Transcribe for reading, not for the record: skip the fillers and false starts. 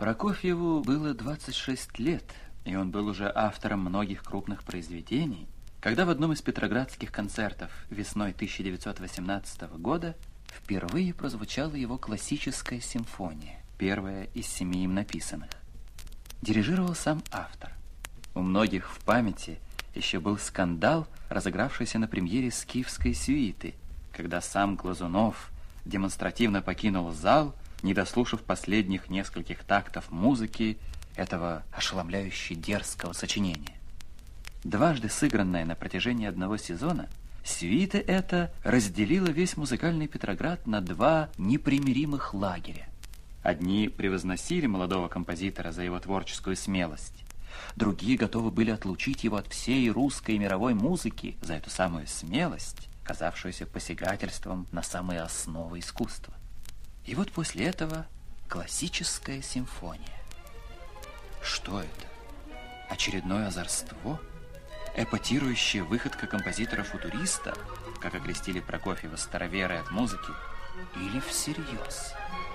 Прокофьеву было 26 лет, и он был уже автором многих крупных произведений, когда в одном из петроградских концертов весной 1918 года впервые прозвучала его классическая симфония, первая из 7 им написанных. Дирижировал сам автор. У многих в памяти еще был скандал, разыгравшийся на премьере «Скифской сюиты», когда сам Глазунов демонстративно покинул зал, не дослушав последних нескольких тактов музыки этого ошеломляюще дерзкого сочинения. Дважды сыгранная на протяжении одного сезона, сюита эта разделила весь музыкальный Петроград на два непримиримых лагеря. Одни превозносили молодого композитора за его творческую смелость, другие готовы были отлучить его от всей русской и мировой музыки за эту самую смелость, казавшуюся посягательством на самые основы искусства. И вот после этого классическая симфония. Что это? Очередное озорство? Эпатирующая выходка композитора-футуриста, как окрестили Прокофьева староверы от музыки? Или всерьез?